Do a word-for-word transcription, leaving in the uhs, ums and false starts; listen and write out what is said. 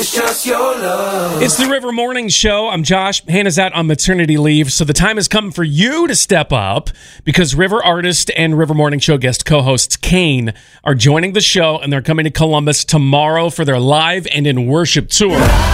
It's just your love. It's the River Morning Show. I'm Josh. Hannah's out on maternity leave, so the time has come for you to step up because River artist and River Morning Show guest co-hosts Kane are joining the show, and they're coming to Columbus tomorrow for their live and in worship tour.